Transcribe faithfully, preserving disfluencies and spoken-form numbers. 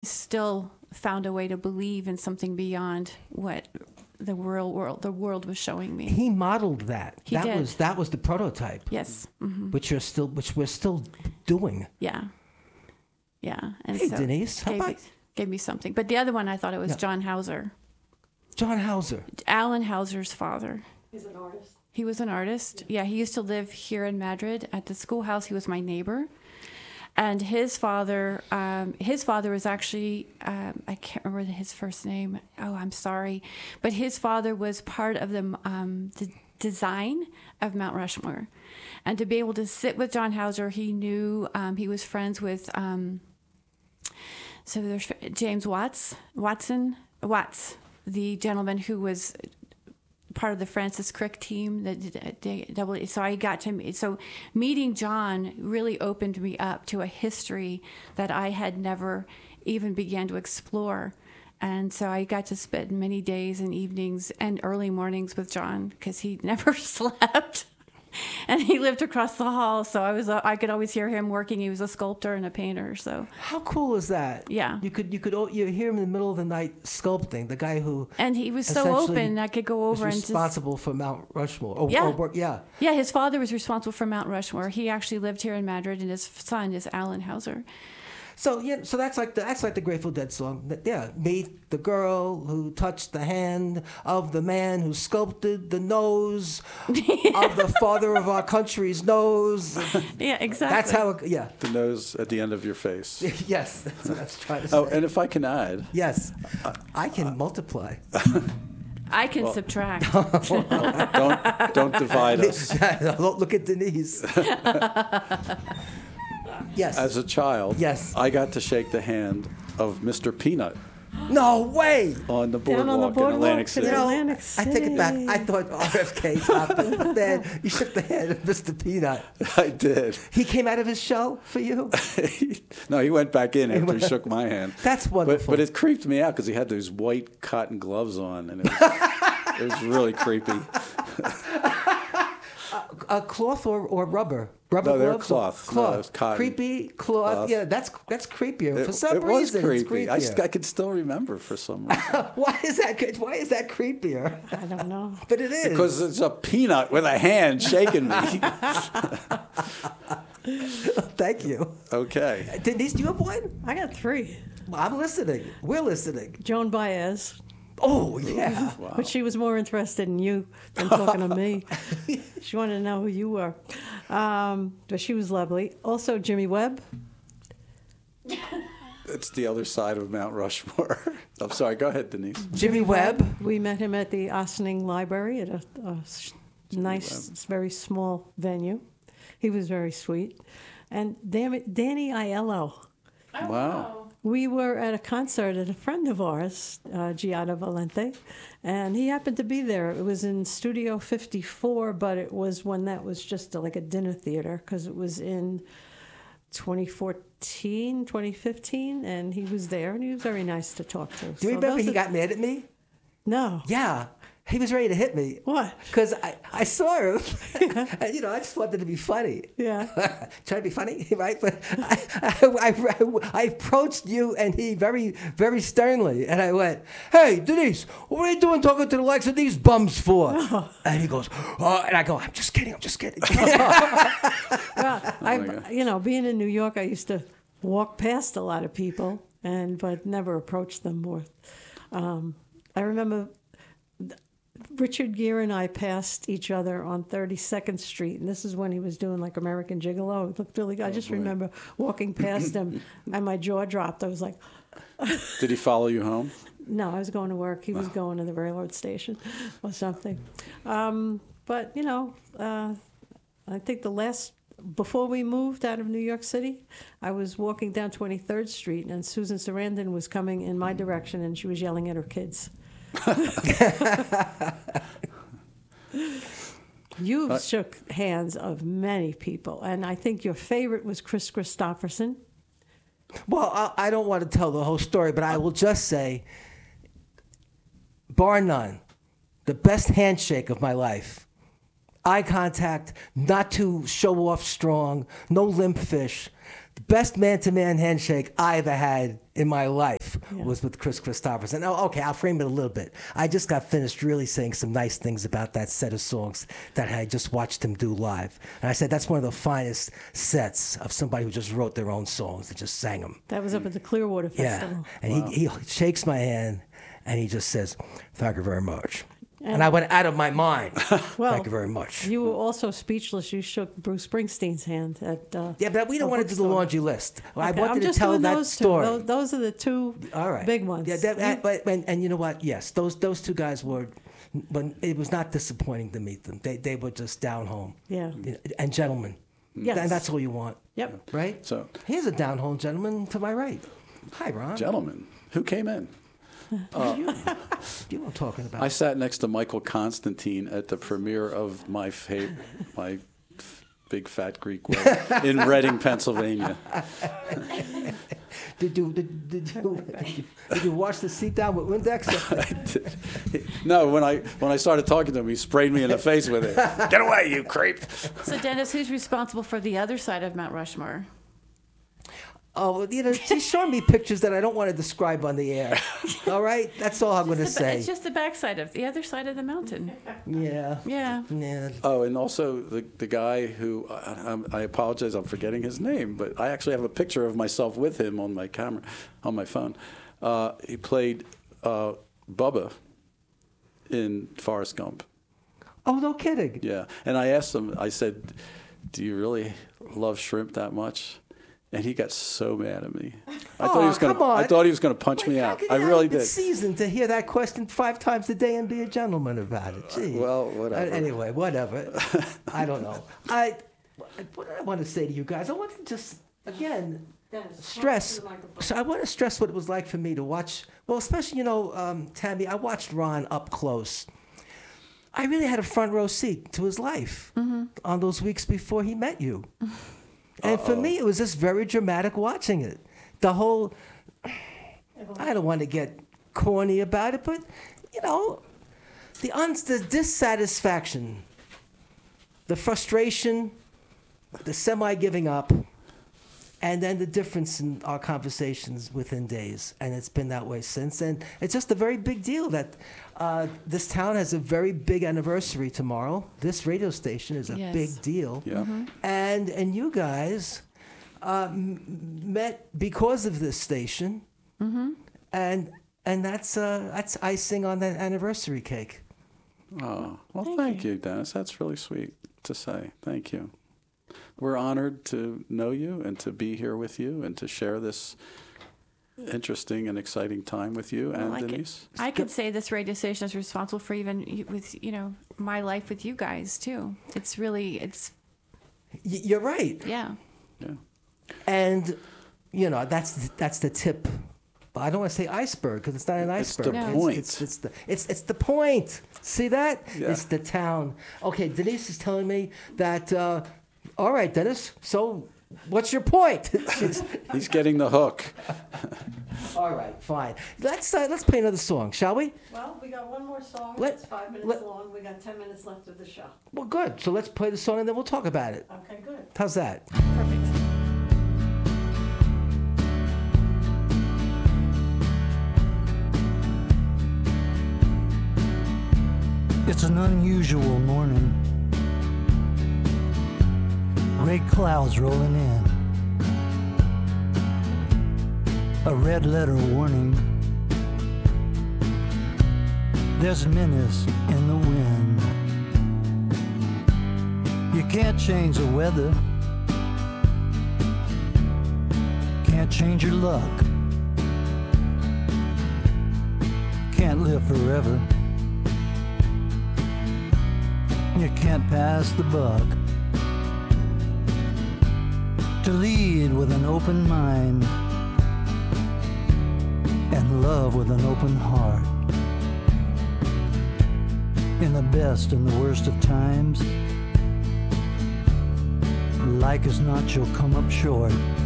still found a way to believe in something beyond what the real world, the world was showing me. He modeled that. He that did. was that was the prototype. Yes. Mm-hmm. Which you're still, which we're still doing. Yeah. Yeah. And Hey, so Denise, how gave, about me, gave me something. But the other one, I thought it was Yeah. John Hauser. John Hauser? Alan Hauser's father. He's an artist. He was an artist. Yeah, he used to live here in Madrid at the schoolhouse. He was my neighbor. And his father, um, his father was actually, um, I can't remember his first name. Oh, I'm sorry. But his father was part of the, um, the design of Mount Rushmore. And to be able to sit with John Hauser, he knew, um, he was friends with, um, so there's James Watts, Watson, Watts, the gentleman who was part of the Francis Crick team. That did, so I got to meet, so meeting John really opened me up to a history that I had never even began to explore. And so I got to spend many days and evenings and early mornings with John because he never slept. And he lived across the hall, so I was uh, I could always hear him working. He was a sculptor and a painter. So how cool is that? Yeah, you could you could you hear him in the middle of the night sculpting. The guy who and he was so open. I could go over was and responsible just, for Mount Rushmore. Or, yeah, or work, yeah, yeah. His father was responsible for Mount Rushmore. He actually lived here in Madrid, and his son is Alan Hauser. So yeah, so that's like the, that's like the Grateful Dead song. That, yeah, meet the girl who touched the hand of the man who sculpted the nose of the father of our country's nose. Yeah, exactly. That's how. It, yeah. The nose at the end of your face. Yes, that's what I was trying to say. Oh, and if I can add. Yes, I can uh, multiply. I can well, subtract. don't don't divide us. Don't look at Denise. Yes. As a child, yes. I got to shake the hand of Mister Peanut. No way! On the boardwalk, on the boardwalk in Atlantic City. You know, Atlantic City. I take it back. I thought R F K topped it. Man, you shook the hand of Mister Peanut. I did. He came out of his shell for you? No, he went back in after he shook my hand. That's wonderful. But, but it creeped me out because he had those white cotton gloves on, and it was, it was really creepy. A uh, cloth or, or rubber? Rubber no, they're gloves? cloth. Cloth. No, it's cotton. Creepy cloth. Cloth. Yeah, that's that's creepier. It, for some it reason, was it's creepy. creepier. I, st- I can still remember for some reason. Why is that? Why is that creepier? I don't know. But it is because it's a peanut with a hand shaking me. Thank you. Okay. Denise, do you have one? I got three. Well, I'm listening. We're listening. Joan Baez. Oh, yeah. Wow. But she was more interested in you than talking to me. She wanted to know who you were. Um, but she was lovely. Also, Jimmy Webb. It's the other side of Mount Rushmore. I'm sorry. Go ahead, Denise. Jimmy Webb. We met him at the Ossining Library at a, a nice, Webb. very small venue. He was very sweet. And Danny Aiello. Oh, wow. We were at a concert at a friend of ours, uh, Giada Valente, and he happened to be there. It was in Studio fifty-four, but it was when that was just a, like a dinner theater because it was in twenty fourteen, twenty fifteen, and he was there, and he was very nice to talk to. Do you So remember those he are- got mad at me? No. Yeah. He was ready to hit me. What? Because I, I saw him, and, you know, I just wanted to be funny. Yeah. Try to be funny, right? But I, I, I, I approached you and he very, very sternly. And I went, hey, Denise, what are you doing talking to the likes of these bums for? Oh. And he goes, oh, and I go, I'm just kidding, I'm just kidding. Well, I, you know, being in New York, I used to walk past a lot of people, and but never approach them more. Um, I remember Richard Gere and I passed each other on thirty-second Street, and this is when he was doing like American Gigolo. It looked really good. I just boy. remember walking past him, and my jaw dropped. I was like, Did he follow you home? no, I was going to work. He was going to the railroad station or something. Um, but, you know, uh, I think the last, before we moved out of New York City, I was walking down twenty-third Street, and Susan Sarandon was coming in my direction, and she was yelling at her kids. You've uh, shook hands of many people, and I think your favorite was Chris Christopherson. Well, I, I don't want to tell the whole story, but I will just say, bar none, the best handshake of my life. Eye contact, not to show off strong, no limp fish. best man-to-man handshake I ever had in my life Yeah. was with Chris Christopherson. Oh, okay, I'll frame it a little bit. I just got finished really saying some nice things about that set of songs that I just watched him do live. And I said that's one of the finest sets of somebody who just wrote their own songs and just sang them. That was up at the Clearwater Yeah. Festival. And he, he shakes my hand and he just says, thank you very much. And I went out of my mind. Well, Thank you very much. You were also speechless. You shook Bruce Springsteen's hand at. Uh, Yeah, but we don't a want to do the bookstore. laundry list. I Okay, wanted I'm to just tell doing that those story. Two. Those, those are the two All right. big ones. Yeah, that, You- and, but, and, and you know what? Yes, those those two guys were, but it was not disappointing to meet them. They they were just down home. Yeah. And gentlemen. Yes. And that's all you want. Yep. Right? So- here's a down home gentleman to my right. Hi, Ron. Gentlemen, who came in? You know what I'm talking about. I sat next to Michael Constantine at the premiere of my fa- my f- Big Fat Greek Wedding in Reading, Pennsylvania. Did you did, did you did you, did you wash the seat down with Windex? I did. No, when I when I started talking to him, he sprayed me in the face with it. Get away, you creep! So, Dennis, who's responsible for the other side of Mount Rushmore? Oh, well, you know, she's showing me pictures that I don't want to describe on the air. All right, that's all I'm going to It's the ba- say. It's just the backside of the other side of the mountain. Yeah. Yeah. Yeah. Oh, and also the the guy who I, I, I apologize, I'm forgetting his name, but I actually have a picture of myself with him on my camera, on my phone. Uh, he played uh, Bubba in Forrest Gump. Oh, no kidding. Yeah, and I asked him. I said, "Do you really love shrimp that much?" And he got so mad at me. I thought Oh, he was going come to. I on. thought he was going to punch me Like, how out. could I you really have been did. seasoned to hear that question five times a day and be a gentleman about it. Gee. Well, whatever. Uh, anyway, whatever. I don't know. I what did I want to say to you guys? I want to just again stress. So I want to stress what it was like for me to watch. Well, especially you know, um, Tammy. I watched Ron up close. I really had a front row seat to his life on those weeks before he met you. And for me, it was just very dramatic watching it. The whole, I don't want to get corny about it, but, you know, the, uns- the dissatisfaction, the frustration, the semi-giving up, and then the difference in our conversations within days. And it's been that way since. And it's just a very big deal that uh, this town has a very big anniversary tomorrow. This radio station is a Yes. big deal. Yeah. And and you guys uh, m- met because of this station, and and that's uh, that's icing on that anniversary cake. Oh, well, thank, you, Dennis. That's really sweet to say. Thank you. We're honored to know you and to be here with you and to share this interesting and exciting time with you and Well, I could- Denise. I could say this radio station is responsible for even y- with you know my life with you guys too. It's really it's Y- you're right, yeah. Yeah. and you know that's that's the tip. I don't want to say iceberg because it's not an It's iceberg. the It's- point. It's, it's the it's it's the point. See that? Yeah. It's the town. Okay, Denise is telling me that. Uh, all right, Dennis. So, what's your point? She's- He's getting the hook. all right, fine. Let's uh, let's play another song, shall we? Well, we got one more song. Let- it's five minutes let- long. We got ten minutes left of the show. Well, good. So let's play the song and then we'll talk about it. Okay, good. How's that? Perfect. It's an unusual morning. Gray clouds rolling in. A red letter warning. There's menace in the wind. You can't change the weather. Can't change your luck. Can't live forever. You can't pass the buck. To lead with an open mind and love with an open heart. In the best and the worst of times, like as not you'll come up short.